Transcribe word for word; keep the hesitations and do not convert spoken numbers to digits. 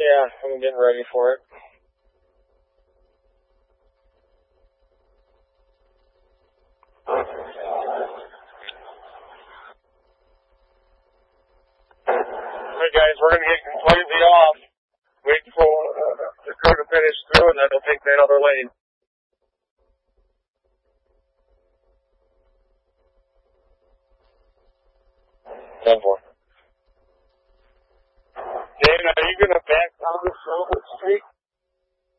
Yeah, I'm getting ready for it. Alright guys, we're going to get completely off. Wait for uh, the crew to finish through and then we'll take that other lane. ten four. Dan, are you going to back down the Silver Street?